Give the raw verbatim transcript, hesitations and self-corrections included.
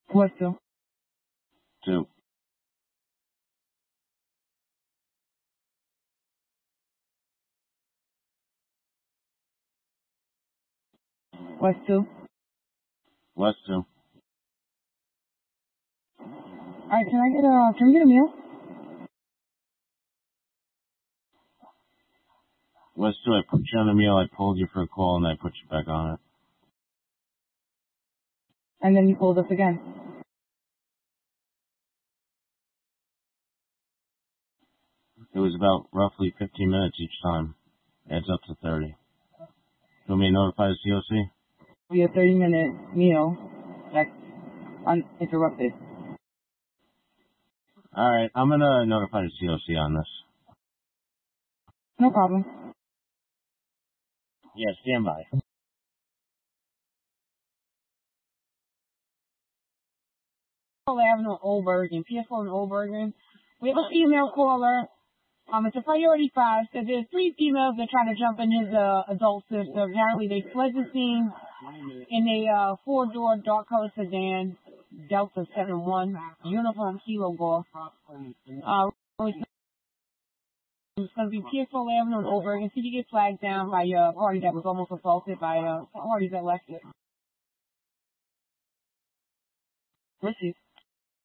What's two? Two. What's two? West two. Alright, can I get a, can we get a meal? West two, I put you on the meal, I pulled you for a call, and I put you back on it. And then you pulled us again. It was about roughly fifteen minutes each time. Adds up to thirty. You want me to notify the C O C? We have a thirty minute meal that's uninterrupted. Alright, I'm gonna notify the C O C on this. No problem. Yeah, stand by. Avenue, Old Bergen, P S four in Old Bergen. We have a female caller. Um, it's a priority five. So there's three females that try to jump in his uh, adult system. Apparently they fled the scene in a uh, four-door dark color sedan, Delta seven one, uniform Kilo Golf. Uh, it's going to be P S four Avenue in Old Bergen. See if you get flagged down by a party that was almost assaulted by uh, parties that left it. Receive.